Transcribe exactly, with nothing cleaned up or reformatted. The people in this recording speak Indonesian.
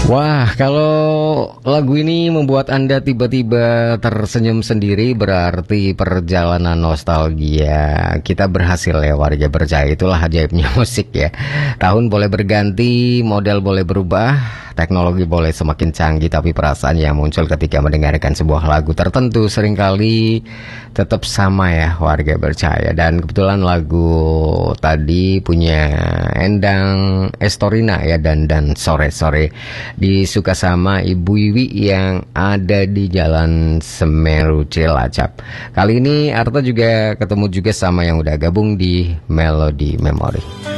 Wah, kalau lagu ini membuat Anda tiba-tiba tersenyum sendiri, berarti perjalanan nostalgia kita berhasil ya warga percaya. Itulah ajaibnya musik ya. Tahun boleh berganti, model boleh berubah, teknologi boleh semakin canggih, tapi perasaan yang muncul ketika mendengarkan sebuah lagu tertentu seringkali tetap sama ya warga percaya. Dan kebetulan lagu tadi punya Endang Estorina ya, dan dan sore-sore disuka sama Ibu Wiwi yang ada di Jalan Semeru Cilacap. Kali ini Arta juga ketemu juga sama yang udah gabung di Melody Memory.